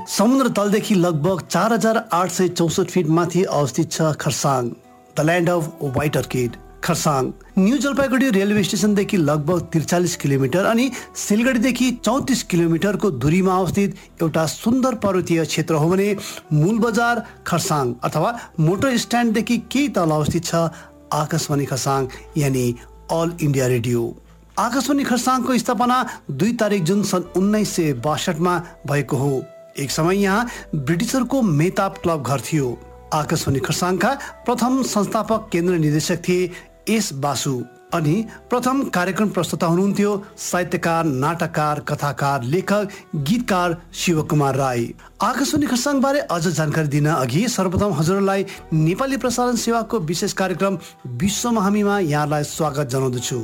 समुद्र तलदेखि लगभग 4864 फिट माथि अवस्थित छ Kurseong, the land of white orchid. Kurseong new Jalpaiguri railway स्टेसनदेखि लगभग 43 किलोमिटर अनि सिलगढीदेखि 34 किलोमिटरको दूरीमा अवस्थित एउटा सुन्दर पर्वतीय क्षेत्र हो भने मूल बजार खरसाङ अथवा मोटर स्ट्यान्डदेखि केही तल अवस्थित छ आकाशवाणी खरसाङ यानि अल इन्डिया रेडियो। आकाशवाणी खरसाङको स्थापना 2 तारिक जुन सन् 1962 मा भएको हो। एक समय यहाँ ब्रिटिसहरूको मेहताब क्लब घर थियो। आकाशवाणी खरसाङका प्रथम संस्थापक केन्द्र निर्देशक थिए एस बासु अनि प्रथम कार्यक्रम प्रस्तुता हुनुहुन्थ्यो साहित्यकार, नाटककार, कथाकार, लेखक, गीतकार शिवकुमार राई। आकाशवाणी खरसाङ बारे अझ जानकारी दिन अघि सर्वप्रथम हजुरलाई नेपाली प्रसारण सेवाको विशेष कार्यक्रम विश्वमा हामीमा यहाँलाई स्वागत जनाउँदछु।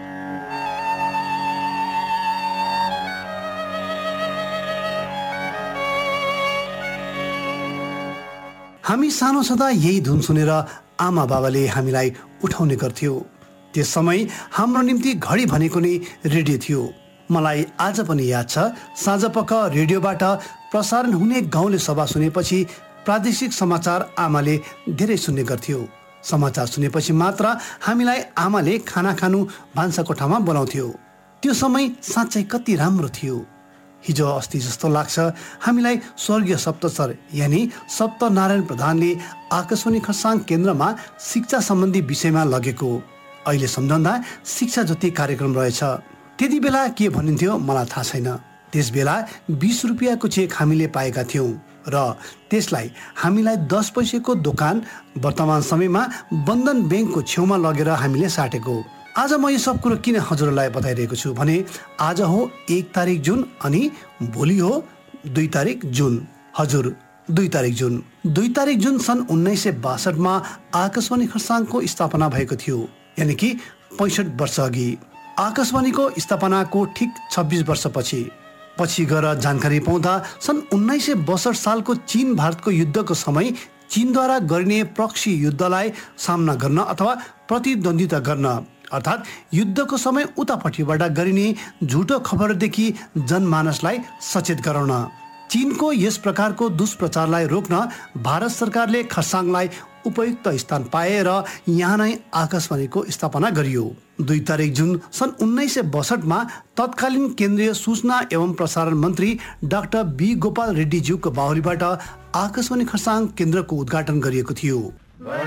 हामी सानो छँदा यही धुन सुनेर आमा बाबाले हामीलाई उठाउने गर्थ्यो। त्यस समय हाम्रो निम्ति घडी भनेको नै रेडियो थियो। मलाई आज पनि याद छ, साँझपख रेडियोबाट प्रसारण हुने गाउँले सभा सुनेपछि प्रादेशिक समाचार आमाले धेरै सुन्ने गर्थ्यो। समाचार सुनेपछि मात्र हामीलाई आमाले खाना खानु भान्साकोठामा बोलाउँथ्यो। त्यो समय साँच्चै कति राम्रो थियो। हिजो अस्ति जस्तो लाग्छ हामीलाई स्वर्गीय सप्तसर यानि सप्तनारायण प्रधानले आकाशवाणी खरसाङ केन्द्रमा शिक्षा सम्बन्धी विषयमा लगेको अहिले सम्झँदा शिक्षा जति कार्यक्रम रहेछ। त्यति बेला के भनिन्थ्यो मलाई थाहा छैन। त्यस बेला 20 रुपियाँको चेक हामीले पाएका थियौँ र त्यसलाई हामीलाई 10 पैसाको दोकान वर्तमान समयमा बन्धन ब्याङ्कको छेउमा लगेर हामीले साटेको। आज म यो सब कुरो किन हजुरलाई बताइरहेको छु भने आज हो 1 तारिक जुन अनि भोलि हो 2 तारिक जुन। हजुर 2 तारिक जुन। 2 तारिक जुन सन् 1962 मा आकाशवाणी खरसाङको स्थापना भएको थियो, यानि कि 65 वर्ष अघि। आकाशवाणीको स्थापनाको ठिक 26 वर्षपछि गएर जानकारी पाउँदा सन् 1962 सालको चीन भारतको युद्धको समय चीनद्वारा गरिने प्रक्सी युद्धलाई सामना गर्न अथवा प्रतिद्वन्दिता गर्न अर्थात् युद्धको समय उतापट्टिबाट गरिने झुटो खबरदेखि जनमानसलाई सचेत गराउन चीनको यस प्रकारको दुष्प्रचारलाई रोक्न भारत सरकारले खरसाङलाई उपयुक्त स्थान पाए र यहाँ नै आकाशवाणीको स्थापना गरियो। 2 तारिक जुन सन् 1962 मा तत्कालीन केन्द्रीय सूचना एवं प्रसारण मन्त्री डाक्टर बी गोपाल रेड्डीज्यूको बाहुलीबाट आकाशवाणी खरसाङ केन्द्रको उद्घाटन गरिएको थियो।